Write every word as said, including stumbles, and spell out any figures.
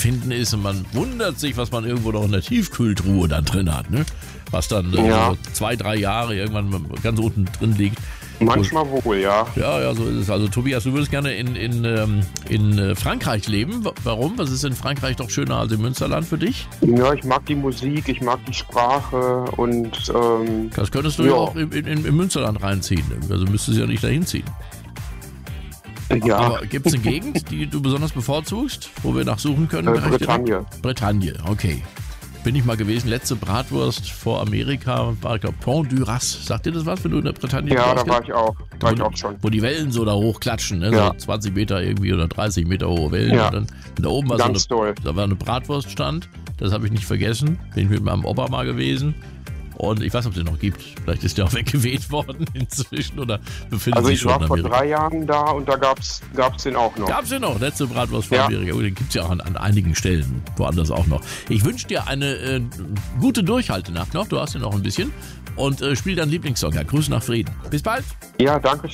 finden ist und man wundert sich, was man irgendwo noch in der Tiefkühltruhe dann drin hat, ne? Was dann äh, Ja. so zwei, drei Jahre irgendwann ganz unten drin liegt. Manchmal wohl, ja. Ja, ja, so ist es. Also Tobias, du würdest gerne in, in, ähm, in äh, Frankreich leben. Wa- Warum? Was ist in Frankreich doch schöner als im Münsterland für dich? Ja, ich mag die Musik, ich mag die Sprache und ähm, Das könntest du ja, Ja. auch in, in, im Münsterland reinziehen. Also müsstest du ja nicht dahin ziehen. ja, Aber gibt es eine Gegend, die du besonders bevorzugst, wo wir nachsuchen können? äh, direkt direkt? Bretagne. Bretagne, okay. Bin ich mal gewesen. Letzte Bratwurst vor Amerika war, ich glaube, Pont du Ras. Sagt dir das was, wenn du in der Bretagne Ja, warst? da war ich auch. War ich wo, auch schon. Wo die Wellen so da hochklatschen, ne? Ja. So zwanzig Meter irgendwie oder dreißig Meter hohe Wellen. Ja. Und, dann, und da oben war so Ganz eine, toll. da war eine Bratwurststand. Das habe ich nicht vergessen. Bin ich mit meinem Opa mal gewesen. Und ich weiß nicht, ob es den noch gibt. Vielleicht ist der auch weggeweht worden inzwischen oder befindet Also sich ich schon war in vor Amerika. drei Jahren da und da gab's gab's den auch noch. Gab's den noch, letzte Bratwurst von Ja. Amerika. Oh, den gibt's ja auch an, an einigen Stellen, woanders auch noch. Ich wünsche dir eine äh, gute Durchhaltenacht noch, du hast ja noch ein bisschen. Und äh, spiel deinen Lieblingssong, ja. Grüße nach Frieden. Bis bald. Ja, danke schön.